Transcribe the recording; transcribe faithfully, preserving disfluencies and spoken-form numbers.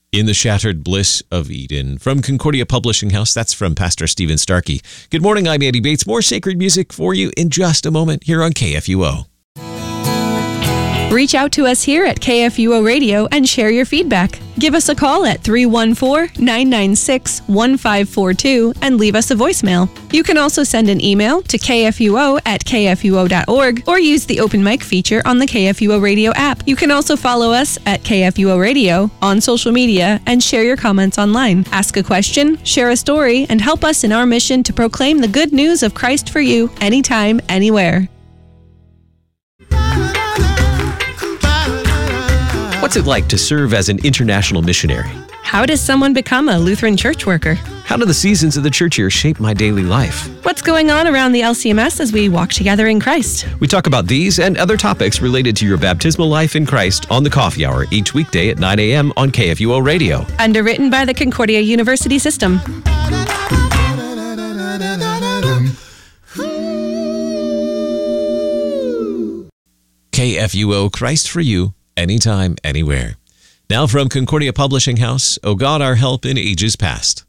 In the Shattered Bliss of Eden. From Concordia Publishing House, that's from Pastor Stephen Starkey. Good morning, I'm Andy Bates. More sacred music for you in just a moment here on K F U O. Reach out to us here at K F U O Radio and share your feedback. Give us a call at three one four, nine nine six, one five four two and leave us a voicemail. You can also send an email to k f u o at k f u o dot org or use the open mic feature on the K F U O Radio app. You can also follow us at K F U O Radio on social media and share your comments online. Ask a question, share a story, and help us in our mission to proclaim the good news of Christ for you anytime, anywhere. What's it like to serve as an international missionary? How does someone become a Lutheran church worker? How do the seasons of the church year shape my daily life? What's going on around the L C M S as we walk together in Christ? We talk about these and other topics related to your baptismal life in Christ on the Coffee Hour each weekday at nine a.m. on K F U O Radio. Underwritten by the Concordia University System. K F U O, Christ for you, anytime, anywhere. Now from Concordia Publishing House, O God, our help in ages past.